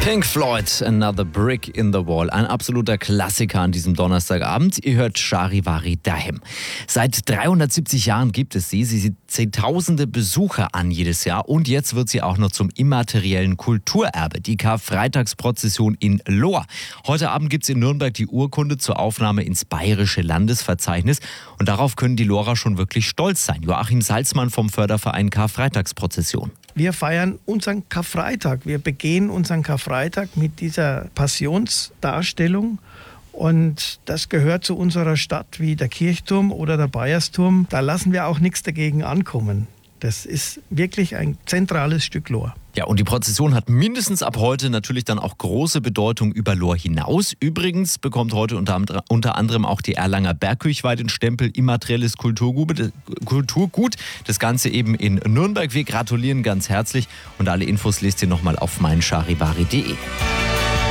Pink Floyd, Another Brick in the Wall. Ein absoluter Klassiker an diesem Donnerstagabend. Ihr hört Charivari Dahem. Seit 370 Jahren gibt es sie. Sie zieht Zehntausende Besucher an jedes Jahr. Und jetzt wird sie auch noch zum immateriellen Kulturerbe. Die Karfreitagsprozession in Lohr. Heute Abend gibt es in Nürnberg die Urkunde zur Aufnahme ins Bayerische Landesverzeichnis. Und darauf können die Lohrer schon wirklich stolz sein. Joachim Salzmann vom Förderverein Karfreitagsprozession. Wir feiern unseren Karfreitag. Wir begehen unseren Karfreitag mit dieser Passionsdarstellung. Und das gehört zu unserer Stadt wie der Kirchturm oder der Baiersturm. Da lassen wir auch nichts dagegen ankommen. Das ist wirklich ein zentrales Stück Lohr. Ja, und die Prozession hat mindestens ab heute natürlich dann auch große Bedeutung über Lohr hinaus. Übrigens bekommt heute unter anderem auch die Erlanger Bergkirchweih den Stempel immaterielles Kulturgut. Das Ganze eben in Nürnberg. Wir gratulieren ganz herzlich und alle Infos lest ihr nochmal auf meincharivari.de.